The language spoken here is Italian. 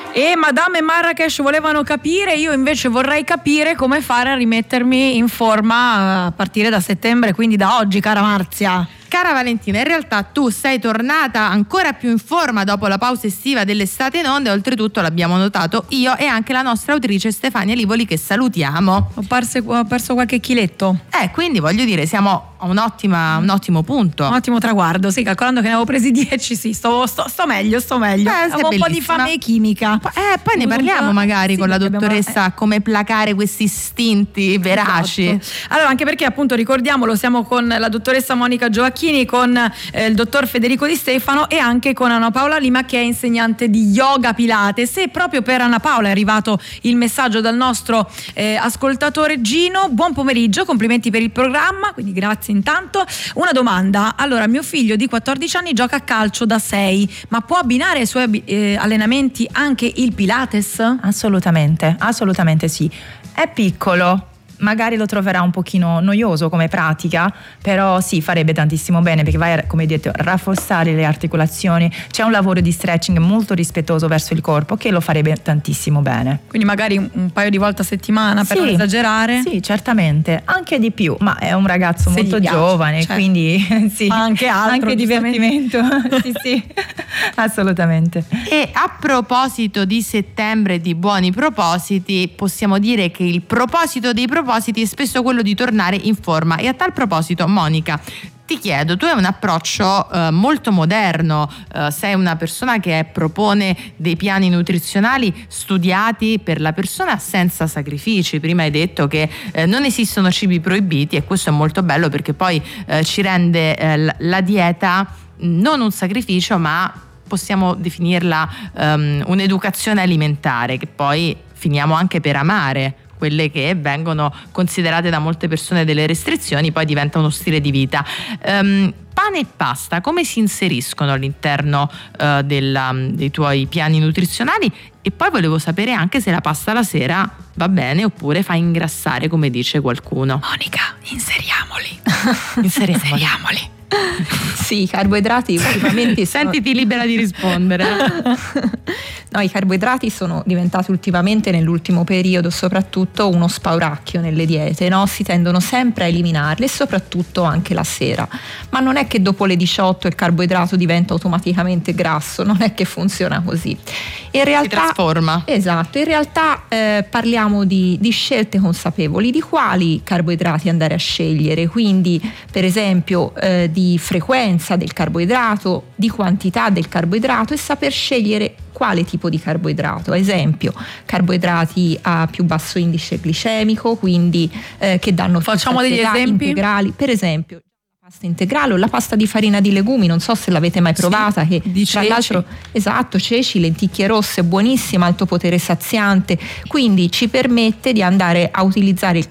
E Madame e Marrakesh volevano capire, io invece vorrei capire come fare a rimettermi in forma a partire da settembre, quindi da oggi, cara Marzia. Cara Valentina, in realtà tu sei tornata ancora più in forma dopo la pausa estiva dell'estate in onda, e oltretutto l'abbiamo notato io e anche la nostra autrice Stefania Livoli, che salutiamo. Ho perso qualche chiletto. Quindi voglio dire, siamo a un ottimo punto. Un ottimo traguardo, sì, calcolando che ne avevo presi 10, sì, sto meglio. Avevo un po' di fame chimica. Poi ne parliamo magari con la dottoressa come placare questi istinti veraci. Esatto. Allora, anche perché appunto ricordiamolo, siamo con la dottoressa Monica Giovacchini, con il dottor Federico Di Stefano e anche con Anna Paola Lima, che è insegnante di yoga Pilates. E proprio per Anna Paola è arrivato il messaggio dal nostro ascoltatore Gino. Buon pomeriggio, complimenti per il programma, quindi grazie intanto. Una domanda: allora, mio figlio di 14 anni gioca a calcio da 6, ma può abbinare ai suoi allenamenti anche il Pilates? Assolutamente sì. È piccolo, magari lo troverà un pochino noioso come pratica, però sì, farebbe tantissimo bene, perché vai, come detto, a rafforzare le articolazioni. C'è un lavoro di stretching molto rispettoso verso il corpo che lo farebbe tantissimo bene. Quindi magari un paio di volte a settimana, per non esagerare? Sì, certamente, anche di più, ma è un ragazzo molto giovane, certo. Quindi sì, anche altro, anche divertimento. sì, assolutamente. E a proposito di settembre e di buoni propositi, possiamo dire che il proposito dei propositi è spesso quello di tornare in forma. E a tal proposito, Monica, ti chiedo, tu hai un approccio molto moderno, sei una persona che propone dei piani nutrizionali studiati per la persona senza sacrifici. Prima hai detto che non esistono cibi proibiti, e questo è molto bello, perché poi ci rende la dieta non un sacrificio, ma possiamo definirla un'educazione alimentare, che poi finiamo anche per amare. Quelle che vengono considerate da molte persone delle restrizioni poi diventa uno stile di vita. Pane e pasta come si inseriscono all'interno dei tuoi piani nutrizionali? E poi volevo sapere anche se la pasta la sera va bene oppure fa ingrassare, come dice qualcuno. Monica, inseriamoli. Sì, i carboidrati ultimamente Sentiti libera di rispondere. No, i carboidrati sono diventati ultimamente, nell'ultimo periodo soprattutto, uno spauracchio nelle diete, no? Si tendono sempre a eliminarli, e soprattutto anche la sera. Ma non è che dopo le 18 il carboidrato diventa automaticamente grasso, non è che funziona così. In realtà, si trasforma. Esatto, in realtà parliamo di scelte consapevoli di quali carboidrati andare a scegliere, quindi per esempio di frequenza del carboidrato, di quantità del carboidrato, e saper scegliere quale tipo di carboidrato. Ad esempio, carboidrati a più basso indice glicemico, quindi che danno facciamo degli esempi integrali, per esempio la pasta integrale o la pasta di farina di legumi, non so se l'avete mai provata, sì, che tra l'altro, esatto, ceci, lenticchie rosse, buonissima, alto potere saziante, quindi ci permette di andare a utilizzare il